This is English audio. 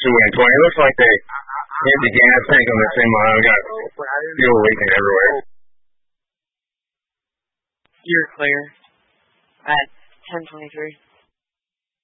220. It looks like they hit the gas tank on the same line. We got fuel leaking everywhere. You're clear at 10:23.